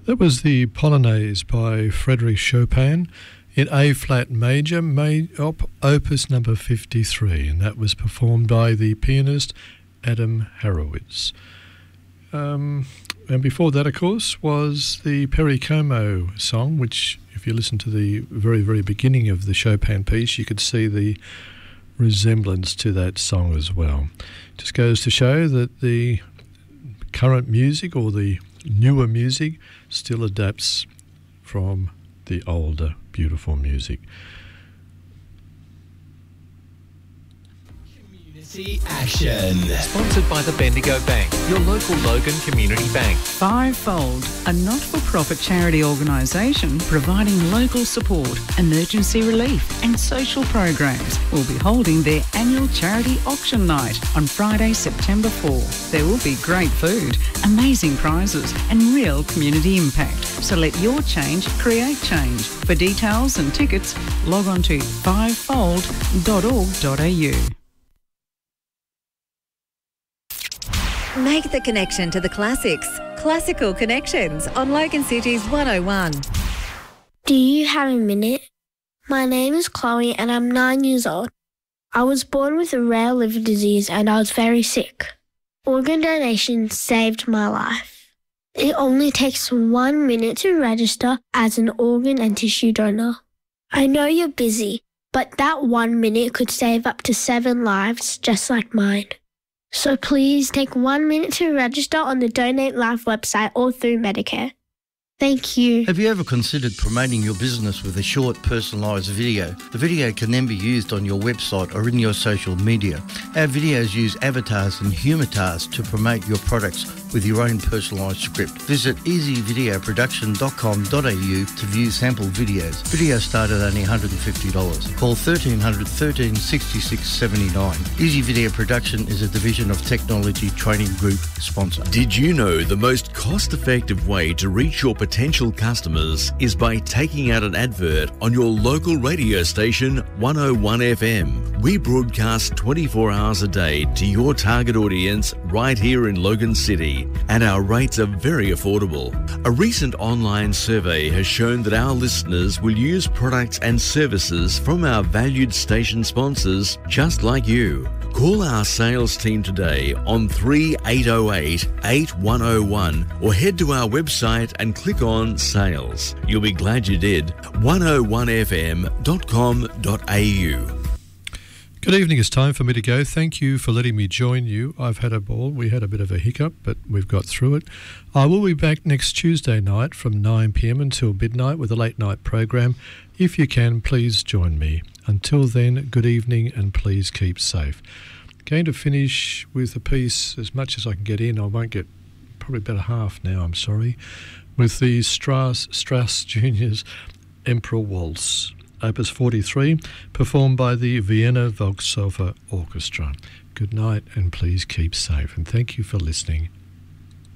That was the Polonaise by Frédéric Chopin in A-flat major, opus number 53, and that was performed by the pianist Adam Harowitz. And before that, of course, was the Perry Como song, which, if you listen to the very, very beginning of the Chopin piece, you could see the resemblance to that song as well. Just goes to show that the current music, or the newer music, still adapts from the older, beautiful music. Community Action. Sponsored by the Bendigo Bank, your local Logan Community Bank. Fivefold, a not-for-profit charity organisation providing local support, emergency relief and social programs, will be holding their annual charity auction night on Friday, September 4. There will be great food, amazing prizes and real community impact. So let your change create change. For details and tickets, log on to fivefold.org.au. Make the connection to the classics. Classical Connections on Logan City's 101. Do you have a minute? My name is Chloe and I'm 9 years old. I was born with a rare liver disease and I was very sick. Organ donation saved my life. It only takes 1 minute to register as an organ and tissue donor. I know you're busy, but that 1 minute could save up to 7 lives just like mine. So please take 1 minute to register on the Donate Life website or through Medicare. Thank you. Have you ever considered promoting your business with a short, personalised video? The video can then be used on your website or in your social media. Our videos use avatars and humitars to promote your products with your own personalised script. Visit easyvideoproduction.com.au to view sample videos. Videos start at only $150. Call 1300 13 66 79. Easy Video Production is a division of Technology Training Group sponsor. Did you know the most cost-effective way to reach your potential customers is by taking out an advert on your local radio station 101 FM? We broadcast 24 hours a day to your target audience right here in Logan City, and our rates are very affordable. A recent online survey has shown that our listeners will use products and services from our valued station sponsors just like you. Call our sales team today on 3808 8101 or head to our website and click on Sales. You'll be glad you did. 101fm.com.au. Good evening, it's time for me to go. Thank you for letting me join you. I've had a ball. We had a bit of a hiccup, but we've got through it. I will be back next Tuesday night from 9 p.m. until midnight with a late night program. If you can, please join me. Until then, good evening and please keep safe. Going to finish with a piece as much as I can get in. I won't get probably about a half now, I'm sorry, with the Strauss Juniors' Emperor Waltz, Opus 43, performed by the Vienna Volkshofer Orchestra. Good night and please keep safe, and thank you for listening.